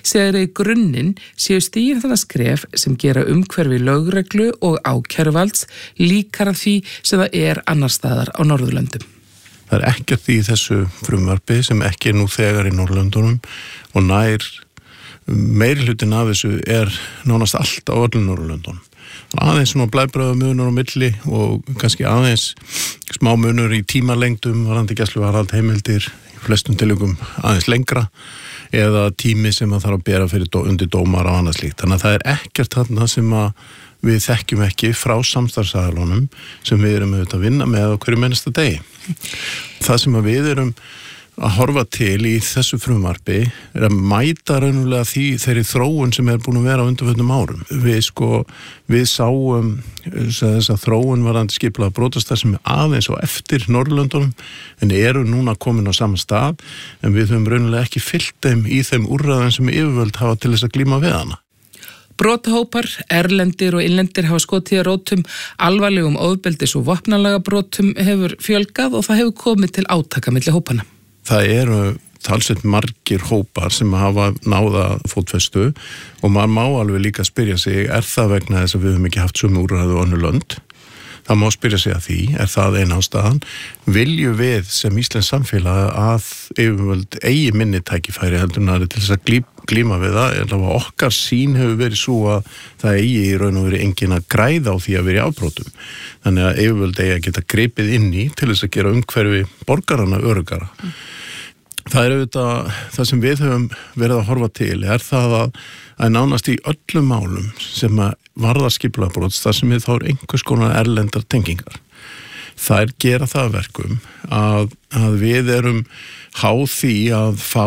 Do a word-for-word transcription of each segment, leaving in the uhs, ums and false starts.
segir í grunninn séu stigin þetta skref sem gera umhverfi lögreglu og ákæruvalds líkara því sem það er annar staðar á Norðurlöndum. Það er ekkert í þessu frumvarpi sem ekki er nú þegar í Norðurlöndunum og nær meiri hlutin af þessu er nánast allt á öllum Norðurlöndunum. Aðeins svona blæbröða munur á milli og kannski aðeins smá munur í tímalengdum, varðandi gæsluvarðhald heimildir, í flestum tilvikum aðeins lengra eða tími sem að þarf að bera fyrir dó, undir dómar og annað slíkt. Þannig að það er ekkert þarna sem að við þekkjum ekki frá samstarfsaðalunum sem við erum auðvitað að vinna með á hverju mennasta degi. Það sem að við erum að horfa til í þessu frumvarpi er að mæta raunulega því þeirri þróun sem er búin að vera á undanförnum árum. Við sko, við sáum þess að þróun varðandi skipulagða brotastarfsemi aðeins og eftir Norðurlöndunum en eru núna komin á sama stað en við höfum raunulega ekki fylgt þeim í þeim úrræðum sem yfirvöld hafa til þess að glíma við hana. Brotahópar, erlendir og innlendir hafa skotið að rótum, alvarlegum ofbeldis og vopnalaga brotum hefur fjölgað og það hefur komið til átaka milli hópana. Það eru talsveit margir hópar sem hafa náða fótfestu og maður má alveg líka spyrja sig, er það vegna þess að við höfum ekki haft sömu úrræði og önnur lönd? Það má spyrja sig að því, er það eina ástæðan? Viljum við sem íslensk samfélag að yfirvöld eigi minni tækifæri heldur en aðrir til þess að glíma glíma við það, er að okkar sín hefur verið svo að það eigi í raun og verið engin að græða á því að vera í afbrotum. Þannig að yfirvöld eigi að geta gripið inn í til þess að gera umhverfi borgarana öruggara. Mm. Það er auðvitað, það sem við höfum verið að horfa til er það að, að nánast í öllum málum sem að varða skipulagðarbrots þar sem við þá er einhvers konar erlendar tengingar. Þær gera það verkum að, að við erum háð því að fá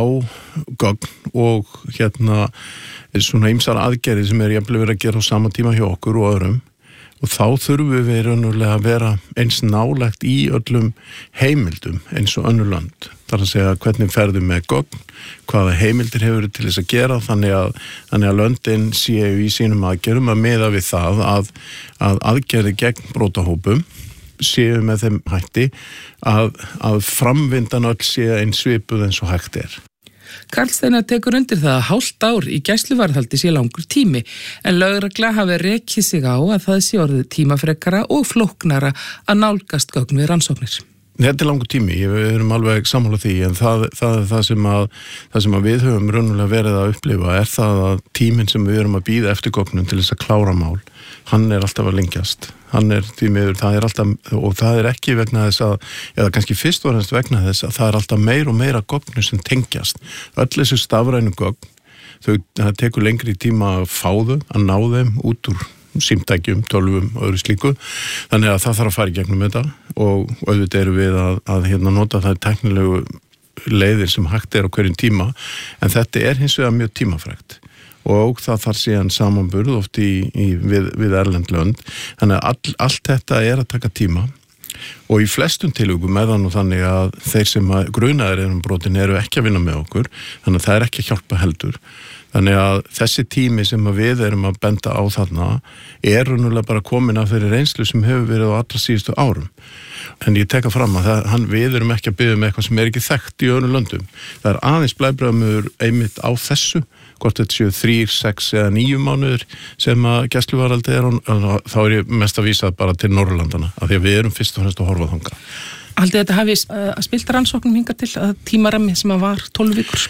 gögn og hérna svona ýmsar aðgerðir sem er jafnvel verið að gera á sama tíma hjá okkur og öðrum og þá þurfum við raunverulega að vera eins nálægt í öllum heimildum eins og önnur lönd. Það er að segja hvernig ferðum með gögn, hvaða heimildir hefur til þess að gera þannig að, þannig að löndin séu í sínum aðgerðum að miða við það að, að aðgerði gegn brotahópum séu með þeim hætti að, að framvindan öll séu eins svipuð eins og hægt er. Karl Steinar tekur undir það að hálft ár í gæsluvarðhaldi sé langur tími en lögregla hafi rekið sig á að það sé orðið tímafrekara og flóknara að nálgast gögn við rannsóknir. Þetta er langur tími, við erum alveg sammála því en það, það er það sem, að, það sem að við höfum raunverulega verið að upplifa er það að tíminn sem við erum að bíða eftir gögnum til þess að klára mál, hann er alltaf að lengjast. Hann er því miður, það er alltaf, og það er ekki vegna þess að, eða kannski fyrst og fremst vegna þess að það er alltaf meir og meira gögnu sem tengjast. Öll þessu stafrænu gögn, þau, það tekur lengri tíma að fá þau, að ná þeim út úr símtækjum, tölvum og öðru slíku. Þannig að það þarf að fara í gegnum þetta og auðvitað eru við að, að hérna nota það teknilegu leiðir sem hægt er á hverjum tíma, en þetta er hins vegar mjög tímafrekt. Og það þarf síðan samanburð oft í, í, við, við erlend lönd. Þannig að all, allt þetta er að taka tíma og í flestum tilvikum er það nú þannig að þeir sem að grunaðir erum brotin eru ekki að vinna með okkur, þannig að það er ekki að hjálpa heldur. Þannig að þessi tími sem að við erum að benda á þarna er raunulega bara komin af þeirri reynslu sem hefur verið á allra síðustu árum. En ég teka fram að það, hann, við erum ekki að biðja um eitthvað sem er ekki þekkt í öðrum löndum. Það er aðeins blæbragðamur einmitt á þessu, hvort þetta séu þrýr, sex eða níu mánuður sem að gæsluvarðhaldi er, þá er ég mest að vísa bara til Norðurlandana, af því að við erum fyrst og fremst að horfa þangað. Haldið þetta hafi uh, spilt rannsóknum hingað til að tímarammi sem að var tólf vikur?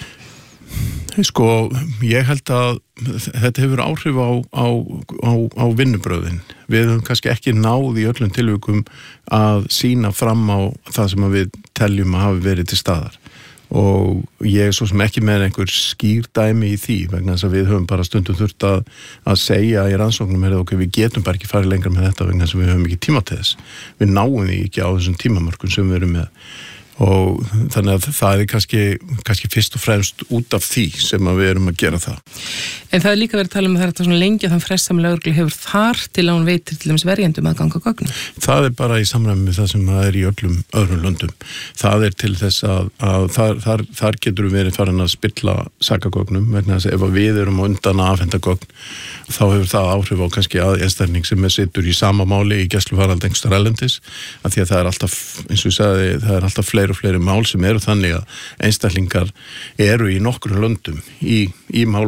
Sko, ég held að þetta hefur áhrif á, á, á, á vinnubröðin. Við höfum kannski ekki náð í öllum tilvikum að sýna fram á það sem við teljum að hafi verið til staðar. Og ég er svo sem ekki með einhver skýr dæmi í því vegna þess að við höfum bara stundum þurft að, að segja í rannsóknum er ok, við getum bara ekki farið lengra með þetta vegna þess að við höfum ekki tíma til þess. Við náum því ekki á þessum tímamörkum sem við erum með. Og þannig að það er kannski, kannski fyrst og fremst út af því sem að við erum að gera það. En það er líka verið að tala um að það er þetta svona lengi að þann frest sem lögreglu hefur þar til að hún veitir til þess verjendum að ganga gögnum. Það er bara í samræmi með það sem það er í öllum öðrum löndum. Það er til þess að, að þar, þar, þar getur við verið farin að spilla sakagögnum vegna þess að ef við erum undan að afhenda gögn þá hefur það áhrif á kannski að einstakling sem er sittur í sama máli í gæsluvarðhaldi einhvers staðar erlendis af því að það er alltaf, eins og ég sagði, það er alltaf fleiri og fleiri mál sem eru þannig að einstaklingar eru í nokkrum löndum í, í mál